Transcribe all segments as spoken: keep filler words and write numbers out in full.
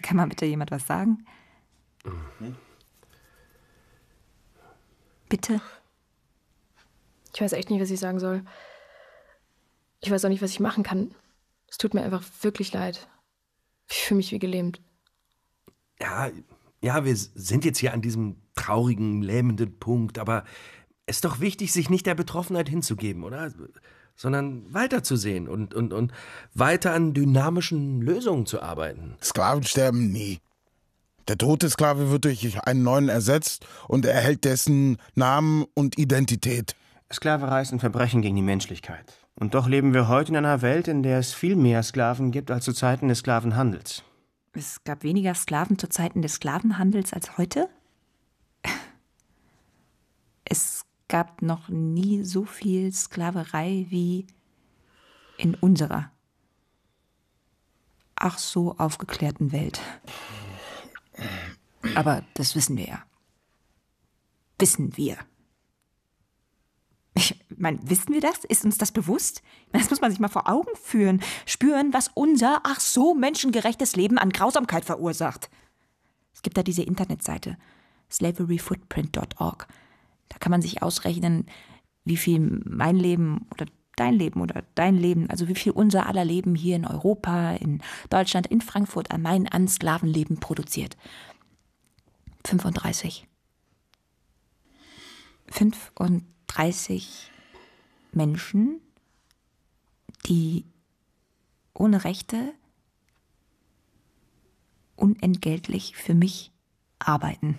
Kann mal bitte jemand was sagen? Mhm. Bitte? Ich weiß echt nicht, was ich sagen soll. Ich weiß auch nicht, was ich machen kann. Es tut mir einfach wirklich leid. Ich fühle mich wie gelähmt. Ja, ja, wir sind jetzt hier an diesem traurigen, lähmenden Punkt, aber es ist doch wichtig, sich nicht der Betroffenheit hinzugeben, oder? Sondern weiterzusehen und, und, und weiter an dynamischen Lösungen zu arbeiten. Sklaven sterben nie. Der tote Sklave wird durch einen neuen ersetzt und erhält dessen Namen und Identität. Sklaverei ist ein Verbrechen gegen die Menschlichkeit. Und doch leben wir heute in einer Welt, in der es viel mehr Sklaven gibt als zu Zeiten des Sklavenhandels. Es gab weniger Sklaven zu Zeiten des Sklavenhandels als heute? Es gab noch nie so viel Sklaverei wie in unserer ach so aufgeklärten Welt. Aber das wissen wir ja. Wissen wir. Ich meine, wissen wir das? Ist uns das bewusst? Das muss man sich mal vor Augen führen. Spüren, was unser, ach so menschengerechtes Leben an Grausamkeit verursacht. Es gibt da diese Internetseite, slavery footprint punkt org. Da kann man sich ausrechnen, wie viel mein Leben oder dein Leben oder dein Leben, also wie viel unser aller Leben hier in Europa, in Deutschland, in Frankfurt am Main an Sklavenleben produziert. fünfunddreißig. fünfunddreißig Menschen, die ohne Rechte unentgeltlich für mich arbeiten.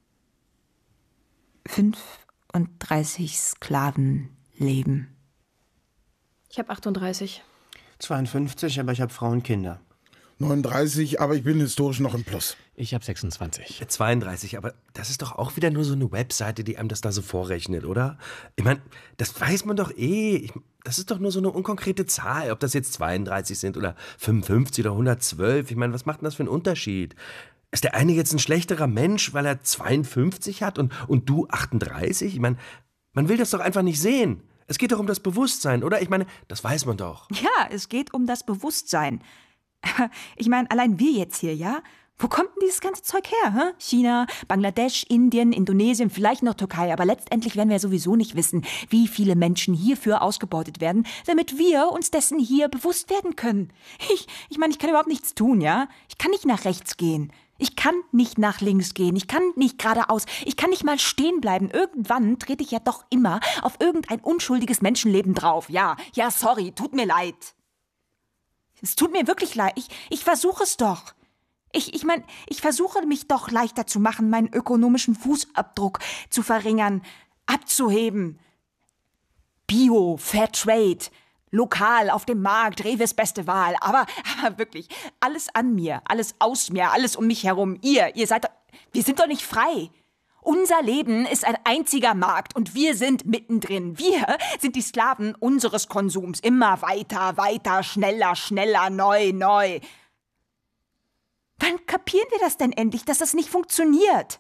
fünfunddreißig Sklavenleben. Ich habe achtunddreißig. zweiundfünfzig, aber ich habe Frauen und Kinder. neununddreißig, aber ich bin historisch noch im Plus. Ich habe sechsundzwanzig. zweiunddreißig, aber das ist doch auch wieder nur so eine Webseite, die einem das da so vorrechnet, oder? Ich meine, das weiß man doch eh. Ich, das ist doch nur so eine unkonkrete Zahl, ob das jetzt zweiunddreißig sind oder fünfundfünfzig oder hundertzwölf. Ich meine, was macht denn das für einen Unterschied? Ist der eine jetzt ein schlechterer Mensch, weil er zweiundfünfzig hat und, und du achtunddreißig? Ich meine, man will das doch einfach nicht sehen. Es geht doch um das Bewusstsein, oder? Ich meine, das weiß man doch. Ja, es geht um das Bewusstsein. Ich meine, allein wir jetzt hier, ja? Wo kommt denn dieses ganze Zeug her? Hä? China, Bangladesch, Indien, Indonesien, vielleicht noch Türkei. Aber letztendlich werden wir sowieso nicht wissen, wie viele Menschen hierfür ausgebeutet werden, damit wir uns dessen hier bewusst werden können. Ich, ich meine, ich kann überhaupt nichts tun, ja? Ich kann nicht nach rechts gehen. Ich kann nicht nach links gehen. Ich kann nicht geradeaus. Ich kann nicht mal stehen bleiben. Irgendwann trete ich ja doch immer auf irgendein unschuldiges Menschenleben drauf. Ja, ja, sorry, tut mir leid. Es tut mir wirklich leid. Ich, ich versuche es doch. Ich, ich meine, ich versuche mich doch leichter zu machen, meinen ökonomischen Fußabdruck zu verringern, abzuheben. Bio, Fairtrade, lokal, auf dem Markt, Rewe's beste Wahl. Aber, aber wirklich, alles an mir, alles aus mir, alles um mich herum. Ihr, ihr seid doch, wir sind doch nicht frei. Unser Leben ist ein einziger Markt und wir sind mittendrin. Wir sind die Sklaven unseres Konsums. Immer weiter, weiter, schneller, schneller, neu, neu. Wann kapieren wir das denn endlich, dass das nicht funktioniert?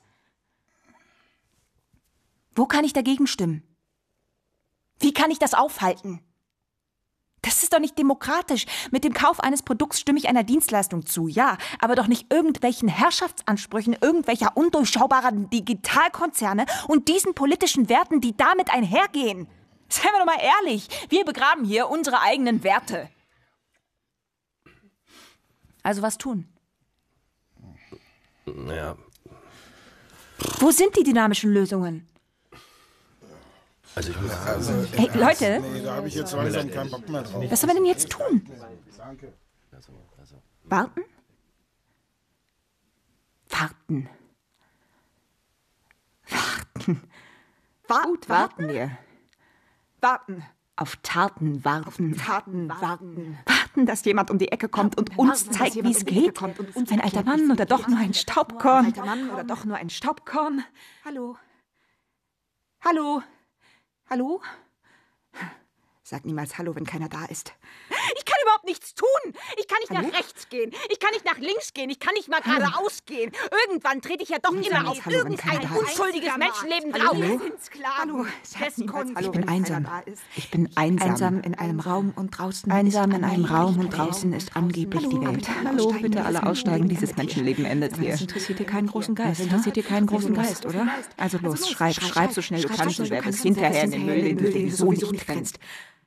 Wo kann ich dagegen stimmen? Wie kann ich das aufhalten? Das ist doch nicht demokratisch. Mit dem Kauf eines Produkts stimme ich einer Dienstleistung zu, ja, aber doch nicht irgendwelchen Herrschaftsansprüchen irgendwelcher undurchschaubaren Digitalkonzerne und diesen politischen Werten, die damit einhergehen. Seien wir doch mal ehrlich, wir begraben hier unsere eigenen Werte. Also was tun? Naja. Wo sind die dynamischen Lösungen? Also ich muss Also, Hey, Leute. Nee, da habe ich jetzt langsam keinen Bock mehr drauf. Was sollen wir denn jetzt tun? Warten? Warten. Warten. Warten. Gut, warten wir. Warten. Auf Taten warten. Auf Taten warten. Warten, dass jemand um die Ecke kommt und uns zeigt, wie es geht. Ein alter Mann oder doch nur ein Staubkorn. Ein alter Mann oder doch nur ein Staubkorn. Hallo. Hallo. Hallo? Sag niemals Hallo, wenn keiner da ist. Ich kann überhaupt nichts tun. Ich kann nicht Hallo? nach rechts gehen. Ich kann nicht nach links gehen. Ich kann nicht mal geradeaus gehen. Irgendwann trete ich ja doch immer auf Hallo, irgendein unschuldiges Menschenleben drauf. Hallo? Hallo? Hallo, ich bin einsam. Ich bin einsam. Einsam in einem Raum und draußen. Einsam in einem Raum und draußen ist angeblich Hallo, die Welt. Hallo, bitte alle aussteigen. Dieses Menschenleben endet hier. Das interessiert dir keinen großen Geist. Das interessiert dir keinen großen Geist, oder? Also los, schreib, schreib so schnell du kannst und werf es hinterher in den Müll, den du sowieso nicht trennst.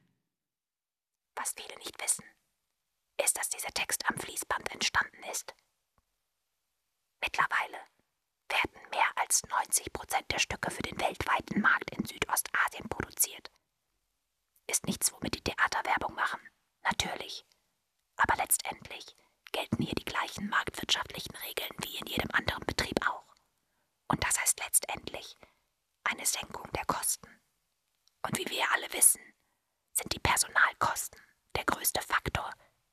Was viele nicht wissen, ist, dass dieser Text am Fließband entstanden ist. Mittlerweile werden mehr als neunzig Prozent der Stücke für den weltweiten Markt in Südostasien produziert. Ist nichts, womit die Theater Werbung machen, natürlich. Aber letztendlich gelten hier die gleichen marktwirtschaftlichen Regeln wie in jedem anderen Betrieb auch. Und das heißt letztendlich eine Senkung der Kosten. Und wie wir alle wissen, sind die Personalkosten der größte Faktor.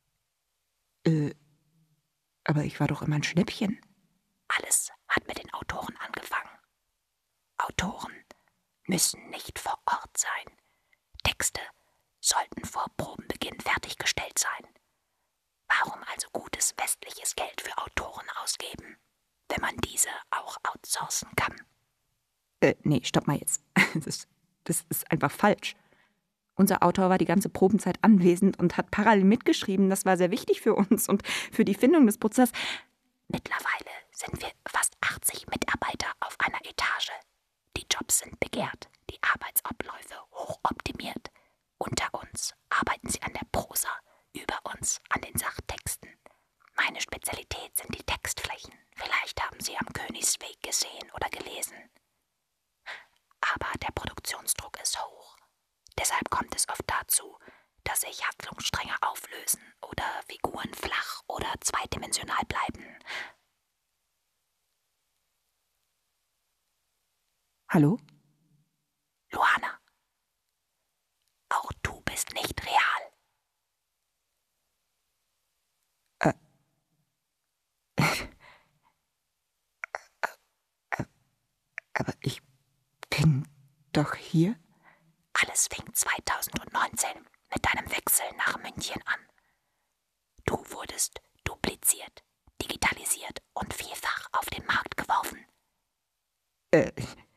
Äh, aber ich war doch immer ein Schnäppchen. Alles hat mit den Autoren angefangen. Autoren müssen nicht vor Ort sein. Texte sollten vor Probenbeginn fertiggestellt sein. Warum also gutes westliches Geld für Autoren ausgeben, wenn man diese auch outsourcen kann? Äh, nee, stopp mal jetzt. Das, das ist einfach falsch. Unser Autor war die ganze Probenzeit anwesend und hat parallel mitgeschrieben. Das war sehr wichtig für uns und für die Findung des Prozesses. Mittlerweile sind wir fast achtzig Mitarbeiter auf einer Etage. Die Jobs sind begehrt, die Arbeitsabläufe hochoptimiert. Unter uns arbeiten sie an der Prosa, über uns an den Sachtexten. Meine Spezialität sind die Textflächen. Vielleicht haben Sie am Königsweg gesehen oder gelesen. Aber der Produktionsdruck ist hoch. Deshalb kommt es oft dazu, dass sich Handlungsstränge auflösen oder Figuren flach oder zweidimensional bleiben. Hallo? Luana, auch du bist nicht real. Äh. Aber ich bin doch hier. Alles fing zweitausendneunzehn mit deinem Wechsel nach München an. Du wurdest dupliziert, digitalisiert und vielfach auf den Markt geworfen. Äh.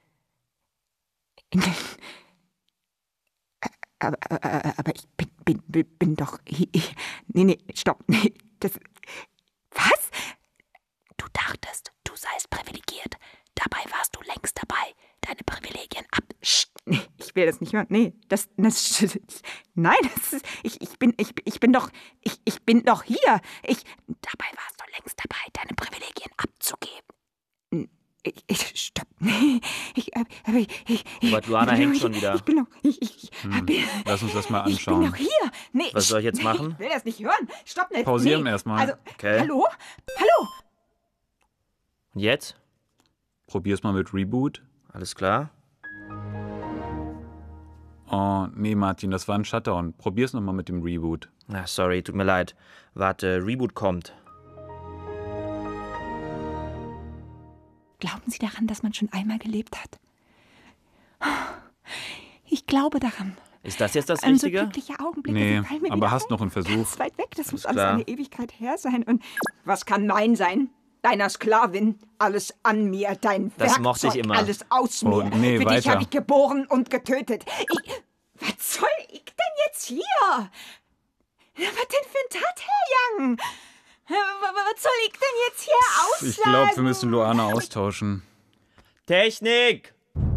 Aber, aber, aber ich bin, bin, bin, bin doch hier. Nee, nee, stopp. Nee, das. Was? Du dachtest, du seist privilegiert. Dabei warst du längst dabei, deine Privilegien ab. Nee, ich will das nicht hören. Nee, das. das nein, das ist, ich, ich, bin, ich, ich bin doch. Ich, ich bin doch hier. Ich. Dabei warst du längst dabei, deine Privilegien abzugeben. Ich, ich, stopp. Nee, ich, aber ich, ich, ich, Aber Luana hängt schon wieder. Ich bin noch, ich, ich, hm, lass uns das mal anschauen. Ich bin noch hier. Nee, Was soll ich jetzt machen? Ich will das nicht hören. Stopp nicht. Pausieren nee. erstmal. Also, okay. Hallo? Hallo? Und jetzt? Probier's mal mit Reboot. Alles klar? Oh, nee, Martin, das war ein Shutdown. Probier's nochmal mit dem Reboot. Ach, sorry, tut mir leid. Warte, Reboot kommt. Glauben Sie daran, dass man schon einmal gelebt hat? Ich glaube daran. Ist das jetzt das Ein Richtige? So glückliche Augenblicke Nee, fallen mir aber wieder hast ein. noch einen Versuch. Ganz weit weg, das muss alles klar. eine Ewigkeit her sein. Und was kann mein sein? Deiner Sklavin, alles an mir, dein Das Werkzeug, mochte ich immer. alles aus Oh, mir. nee, Für dich weiter. habe ich geboren und getötet. Ich, was soll ich denn jetzt hier? Was denn für ein Tat, Herr Young? Was soll ich denn jetzt hier aussagen? Ich glaube, wir müssen Luana austauschen. Technik!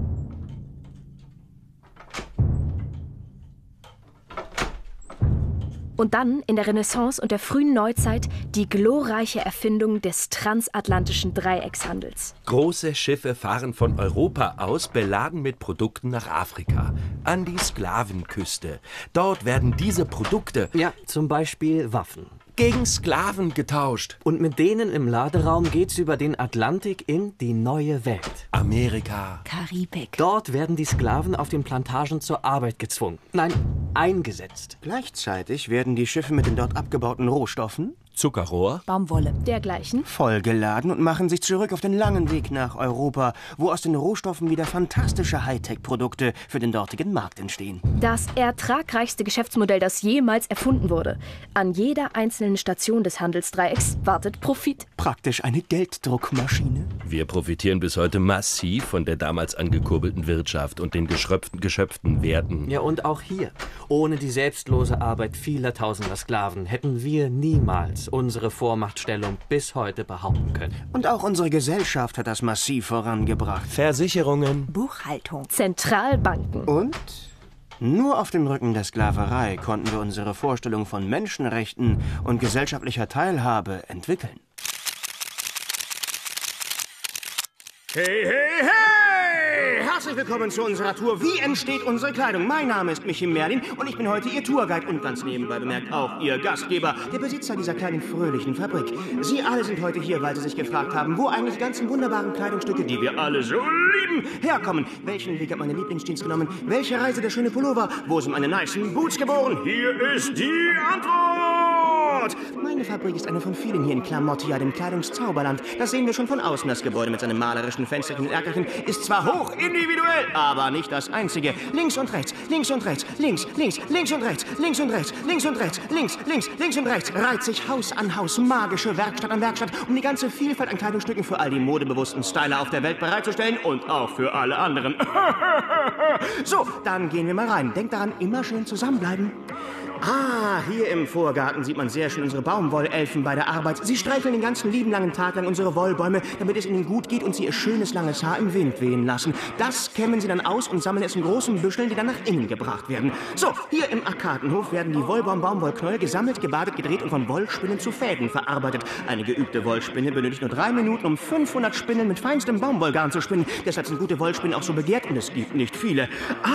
Und dann in der Renaissance und der frühen Neuzeit die glorreiche Erfindung des transatlantischen Dreieckshandels. Große Schiffe fahren von Europa aus, beladen mit Produkten nach Afrika, an die Sklavenküste. Dort werden diese Produkte Ja, zum Beispiel Waffen. gegen Sklaven getauscht. Und mit denen im Laderaum geht's über den Atlantik in die neue Welt. Amerika. Karibik. Dort werden die Sklaven auf den Plantagen zur Arbeit gezwungen. Nein, eingesetzt. Gleichzeitig werden die Schiffe mit den dort abgebauten Rohstoffen Zuckerrohr? Baumwolle. Dergleichen. Vollgeladen und machen sich zurück auf den langen Weg nach Europa, wo aus den Rohstoffen wieder fantastische Hightech-Produkte für den dortigen Markt entstehen. Das ertragreichste Geschäftsmodell, das jemals erfunden wurde. An jeder einzelnen Station des Handelsdreiecks wartet Profit. Praktisch eine Gelddruckmaschine. Wir profitieren bis heute massiv von der damals angekurbelten Wirtschaft und den geschöpften, geschöpften Werten. Ja, und auch hier. Ohne die selbstlose Arbeit vieler tausender Sklaven hätten wir niemals unsere Vormachtstellung bis heute behaupten können. Und auch unsere Gesellschaft hat das massiv vorangebracht. Versicherungen, Buchhaltung, Zentralbanken. Und nur auf dem Rücken der Sklaverei konnten wir unsere Vorstellung von Menschenrechten und gesellschaftlicher Teilhabe entwickeln. Hey, hey, hey! Herzlich willkommen zu unserer Tour. Wie entsteht unsere Kleidung? Mein Name ist Michi Merlin und ich bin heute Ihr Tourguide und ganz nebenbei bemerkt auch Ihr Gastgeber, der Besitzer dieser kleinen fröhlichen Fabrik. Sie alle sind heute hier, weil Sie sich gefragt haben, wo eigentlich die ganzen wunderbaren Kleidungsstücke, die wir alle so lieben, herkommen. Welchen Weg hat meine Lieblingsjeans genommen? Welche Reise der schöne Pullover? Wo sind meine nicen Boots geboren? Hier ist die Antwort! Meine Fabrik ist eine von vielen hier in Klamottia, dem Kleidungszauberland. Das sehen wir schon von außen. Das Gebäude mit seinem malerischen Fensterchen und Erkerchen ist zwar hoch individuell, aber nicht das einzige. Links und rechts, links und rechts, links, links, links und rechts, links und rechts, links und rechts, links, links, links und rechts, reiht sich Haus an Haus, magische Werkstatt an Werkstatt, um die ganze Vielfalt an Kleidungsstücken für all die modebewussten Styler auf der Welt bereitzustellen und auch für alle anderen. So, dann gehen wir mal rein. Denkt daran, immer schön zusammenbleiben. Ah, hier im Vorgarten sieht man sehr schön unsere Baumwollelfen bei der Arbeit. Sie streicheln den ganzen lieben langen Tag lang unsere Wollbäume, damit es ihnen gut geht und sie ihr schönes langes Haar im Wind wehen lassen. Das kämmen sie dann aus und sammeln es in großen Büscheln, die dann nach innen gebracht werden. So, hier im Arkadenhof werden die Wollbaum-Baumwollknäuel gesammelt, gebadet, gedreht und von Wollspinnen zu Fäden verarbeitet. Eine geübte Wollspinne benötigt nur drei Minuten, um fünfhundert Spinnen mit feinstem Baumwollgarn zu spinnen. Deshalb sind gute Wollspinnen auch so begehrt und es gibt nicht viele.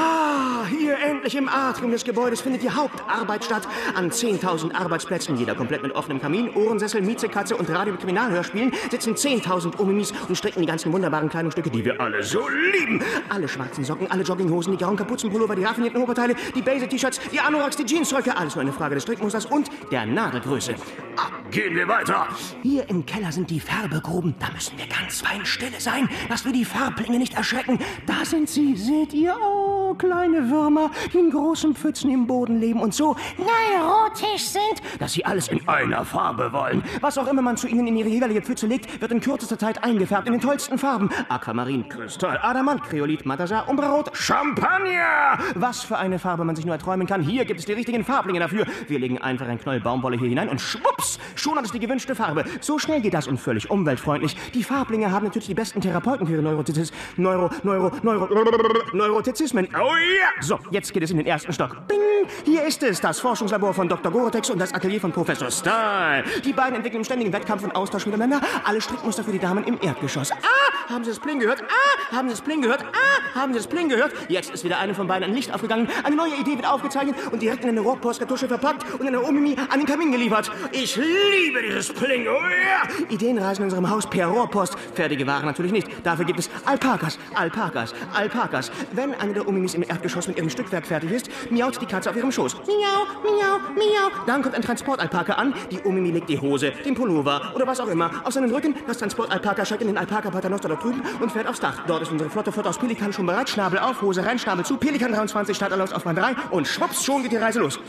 Ah, hier endlich im Atrium des Gebäudes findet die Hauptarbeit statt. An zehntausend Arbeitsplätzen, jeder komplett mit offenem Kamin, Ohrensessel, Miezekatze und Radio- und Kriminalhörspielen, sitzen zehntausend Omimis und stricken die ganzen wunderbaren Kleidungsstücke, die wir alle so lieben. Alle schwarzen Socken, alle Jogginghosen, die grauen Kapuzenpullover, die raffinierten Oberteile, die Basic-T-Shirts, die Anoraks, die Jeansröcke, alles nur eine Frage des Strickmusters und der Nadelgröße. Ah, gehen wir weiter. Hier im Keller sind die Färbegruben. Da müssen wir ganz fein stille sein, dass wir die Farblinge nicht erschrecken. Da sind sie, seht ihr? Oh, kleine Würmer, die in großen Pfützen im Boden leben und so neurotisch sind, dass sie alles in einer Farbe wollen. Was auch immer man zu ihnen in ihre jeweilige Pfütze legt, wird in kürzester Zeit eingefärbt in den tollsten Farben. Aquamarin, Kristall, Adamant, Kreolit, Matasar, Umbrarot, Champagner! Was für eine Farbe man sich nur erträumen kann. Hier gibt es die richtigen Farblinge dafür. Wir legen einfach ein Knäuel Baumwolle hier hinein und schwupps, schon hat es die gewünschte Farbe. So schnell geht das und völlig umweltfreundlich. Die Farblinge haben natürlich die besten Therapeuten für ihre Neurotizis, Neuro, Neuro, Neuro, Neurotizismen. Oh ja! So, jetzt geht es in den ersten Stock. Bing! Hier ist es, das Forschungslabor von Doktor Gorotex und das Atelier von Professor Stahl. Die beiden entwickeln im ständigen Wettkampf und Austausch miteinander alle Strickmuster für die Damen im Erdgeschoss. Ah, haben Sie das Pling gehört? Ah, haben Sie das Pling gehört? Ah, haben Sie das Pling gehört? Jetzt ist wieder einem von beiden ein Licht aufgegangen, eine neue Idee wird aufgezeichnet und direkt in eine Rohrpostkartusche verpackt und in eine Omimi an den Kamin geliefert. Ich liebe dieses Pling, oh ja! Ideen reisen in unserem Haus per Rohrpost. Fertige Ware natürlich nicht. Dafür gibt es Alpakas, Alpakas, Alpakas. Wenn eine der Omimis im Erdgeschoss mit ihrem Stückwerk fertig ist, miaut die Katze auf ihrem Schoß. Miau, miau, miau. Dann kommt ein Transportalpaka an. Die Omimi legt die Hose, den Pullover oder was auch immer auf seinen Rücken. Das Transportalpaka steigt in den Alpaka-Paternoster dort drüben und fährt aufs Dach. Dort ist unsere flotte Flotte aus Pelikan schon bereit. Schnabel auf, Hose rein, Schnabel zu. Pelikan dreiundzwanzig, Starterlauf auf Bahn drei und schwupps, schon geht die Reise los.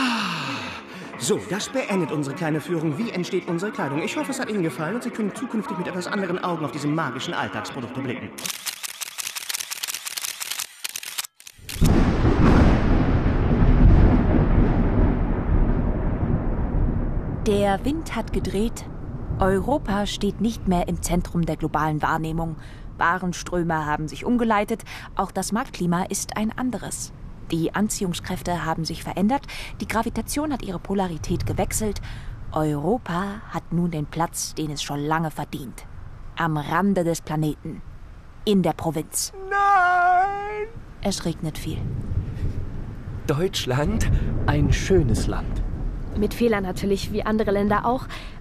So, das beendet unsere kleine Führung. Wie entsteht unsere Kleidung? Ich hoffe, es hat Ihnen gefallen und Sie können zukünftig mit etwas anderen Augen auf diese magischen Alltagsprodukte blicken. Der Wind hat gedreht. Europa steht nicht mehr im Zentrum der globalen Wahrnehmung. Warenströme haben sich umgeleitet. Auch das Marktklima ist ein anderes. Die Anziehungskräfte haben sich verändert. Die Gravitation hat ihre Polarität gewechselt. Europa hat nun den Platz, den es schon lange verdient. Am Rande des Planeten. In der Provinz. Nein! Es regnet viel. Deutschland, ein schönes Land. Mit Fehlern natürlich, wie andere Länder auch.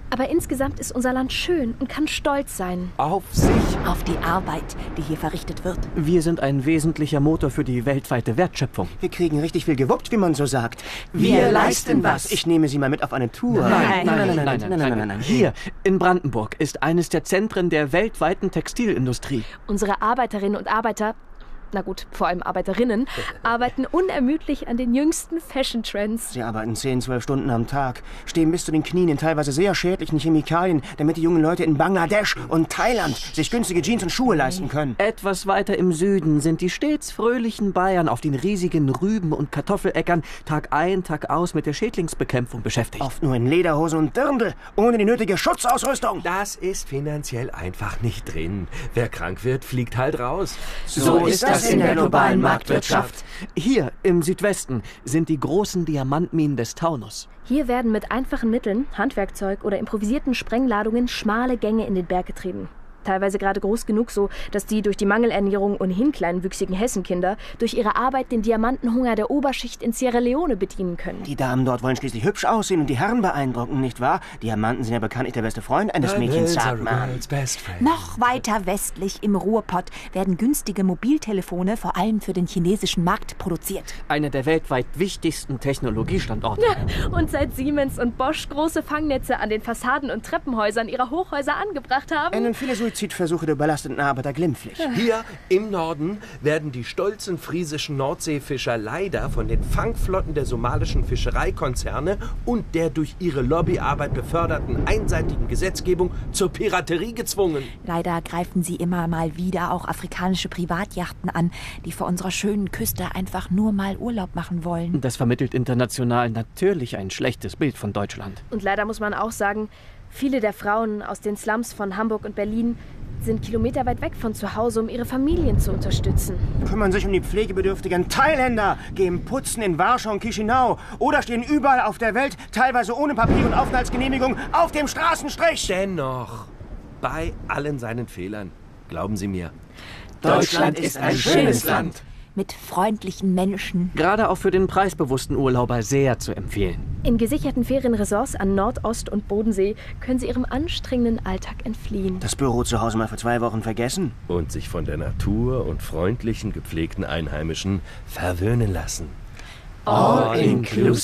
Aber insgesamt ist unser Land schön und kann stolz sein. Auf sich. Auf die Arbeit, die hier verrichtet wird. Wir sind ein wesentlicher Motor für die weltweite Wertschöpfung. Wir kriegen richtig viel gewuppt, wie man so sagt. Wir, Wir leisten was. Ich nehme Sie mal mit auf eine Tour. Nein, nein, nein, nein, nein, nein, nein, nein, nein, nein. Hier in Brandenburg ist eines der Zentren der weltweiten Textilindustrie. Unsere Arbeiterinnen und Arbeiter, na gut, vor allem Arbeiterinnen, arbeiten unermüdlich an den jüngsten Fashion-Trends. Sie arbeiten zehn, zwölf Stunden am Tag, stehen bis zu den Knien in teilweise sehr schädlichen Chemikalien, damit die jungen Leute in Bangladesch und Thailand sich günstige Jeans und Schuhe leisten können. Etwas weiter im Süden sind die stets fröhlichen Bayern auf den riesigen Rüben- und Kartoffeläckern Tag ein, Tag aus mit der Schädlingsbekämpfung beschäftigt. Oft nur in Lederhose und Dirndl, ohne die nötige Schutzausrüstung. Das ist finanziell einfach nicht drin. Wer krank wird, fliegt halt raus. So, so ist das in der globalen Marktwirtschaft. Hier im Südwesten sind die großen Diamantminen des Taunus. Hier werden mit einfachen Mitteln, Handwerkzeug oder improvisierten Sprengladungen schmale Gänge in den Berg getrieben. Teilweise gerade groß genug, so dass die durch die Mangelernährung ohnehin kleinwüchsigen Hessenkinder durch ihre Arbeit den Diamantenhunger der Oberschicht in Sierra Leone bedienen können. Die Damen dort wollen schließlich hübsch aussehen und die Herren beeindrucken, nicht wahr? Diamanten sind ja bekanntlich der beste Freund eines Mädchens, sagt man. Noch weiter westlich im Ruhrpott werden günstige Mobiltelefone vor allem für den chinesischen Markt produziert. Einer der weltweit wichtigsten Technologiestandorte. Und seit Siemens und Bosch große Fangnetze an den Fassaden und Treppenhäusern ihrer Hochhäuser angebracht haben, Enden viele Suizidversuche der überlasteten Arbeiter glimpflich. Hier im Norden werden die stolzen friesischen Nordseefischer leider von den Fangflotten der somalischen Fischereikonzerne und der durch ihre Lobbyarbeit beförderten einseitigen Gesetzgebung zur Piraterie gezwungen. Leider greifen sie immer mal wieder auch afrikanische Privatjachten an, die vor unserer schönen Küste einfach nur mal Urlaub machen wollen. Das vermittelt international natürlich ein schlechtes Bild von Deutschland. Und leider muss man auch sagen, viele der Frauen aus den Slums von Hamburg und Berlin sind kilometerweit weg von zu Hause, um ihre Familien zu unterstützen. Kümmern sich um die pflegebedürftigen Thailänder, gehen putzen in Warschau und Chișinău oder stehen überall auf der Welt, teilweise ohne Papier und Aufenthaltsgenehmigung, auf dem Straßenstrich. Dennoch, bei allen seinen Fehlern, glauben Sie mir, Deutschland ist ein schönes Land. Mit freundlichen Menschen. Gerade auch für den preisbewussten Urlauber sehr zu empfehlen. In gesicherten Ferienresorts an Nord-, Ost- und Bodensee können Sie Ihrem anstrengenden Alltag entfliehen. Das Büro zu Hause mal für zwei Wochen vergessen. Und sich von der Natur und freundlichen, gepflegten Einheimischen verwöhnen lassen. All inclusive.